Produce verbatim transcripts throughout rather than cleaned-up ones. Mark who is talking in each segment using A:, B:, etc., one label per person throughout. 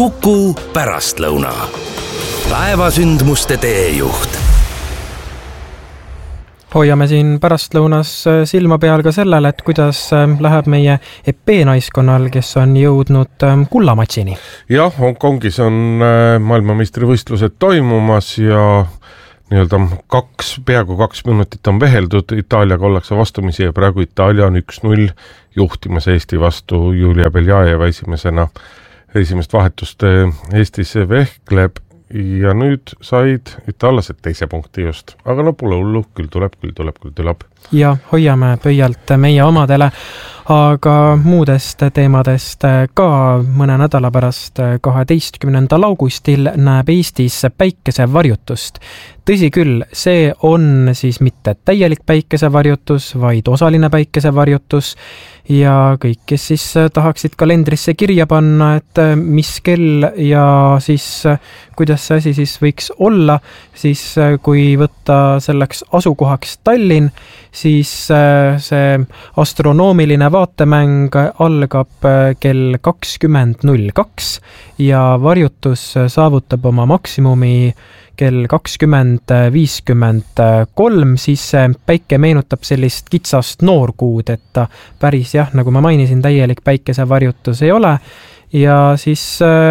A: Kuku pärastlõuna. Päevasündmuste teejuht.
B: Hoiame siin pärastlõunas silma peal ka sellele, et kuidas läheb meie epeenaiskonnal, kes on jõudnud kullamatsini.
C: Jah, Hongkongis on maailmameistrivõistlused toimumas ja nii-öelda kaks, peaaegu kaks minutit on veheldud, Itaaliaga ollakse vastumisi ja praegu Itaalia on üks null juhtimas Eesti vastu. Julia Beljajeva esimesena esimest vahetust Eestis vehkleb ja nüüd said itaallased teise punkti just. Aga no pole hullu, küll tuleb, küll tuleb, küll tuleb.
B: Ja hoiame pöialt meie omadele, aga muudest teemadest ka mõne nädala pärast kaheteistkümnendal augustil näeb Eestis päikesevarjutust. Tõsi küll, see on siis mitte täielik päikesevarjutus, vaid osaline päikesevarjutus ja kõik, kes siis tahaksid kalendrisse kirja panna, et mis kell ja siis kuidas see asi siis võiks olla, siis kui võtta selleks asukohaks Tallinn, siis see astronoomiline vaatemäng algab kell kakskümmend null kaks ja varjutus saavutab oma maksimumi kell kakskümmend viiskümmend kolm, siis päike meenutab sellist kitsast noorkuud, et ta päris jah, nagu ma mainisin, täielik päikesevarjutus ei ole ja siis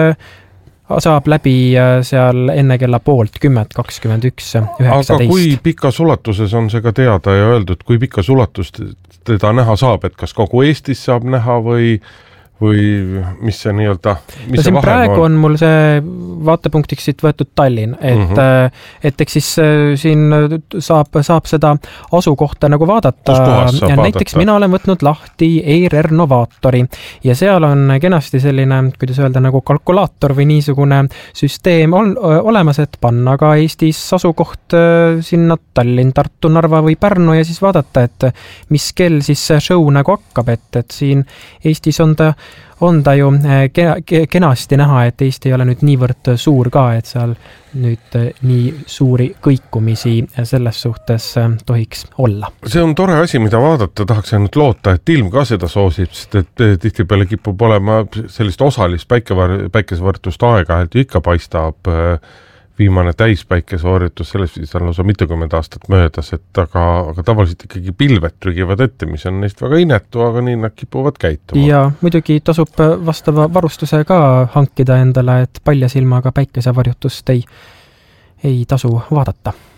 B: saab läbi seal enne kella poolt kümmet, kakskümmend üks, üheksateist.
C: Aga kui pikas ulatuses on see ka teada ja öeldud, kui pikas ulatust teda näha saab, et kas kogu Eestis saab näha või või mis see nii-öelda, mis no see
B: praegu on? on mul see vaatepunktiks siit võetud Tallinn, et, mm -hmm. et eks siis siin saab, saab seda asukohta nagu vaadata. Ja näiteks mina olen võtnud lahti E R R Novaatori ja seal on kenasti selline, kuidas öelda, nagu kalkulaator või niisugune süsteem on olemas, et panna ka Eestis asukoht sinna Tallinn, Tartu, Narva või Pärnu ja siis vaadata, et mis kell siis see show nagu hakkab, et, et siin Eestis on ta on ta ju kenasti näha, et Eesti ei ole nüüd niivõrd suur ka, et seal nüüd nii suuri kõikumisi selles suhtes tohiks olla.
C: See on tore asi, mida vaadata, tahaks ainult loota, et ilm ka seda soosib, sest et tihtipeale kipub olema sellist osalist päikesevarjutust aeg-ajalt ju ikka paistab viimane täispäikesevarjutus, selles viis on lausa mitukümmend aastat möödas, et aga, aga tavaliselt ikkagi pilved trügivad ette, mis on neist väga inetu, aga nii nad kipuvad käituma.
B: Ja muidugi tasub vastava varustuse ka hankida endale, et palja silmaga päikesevarjutust ei, ei tasu vaadata.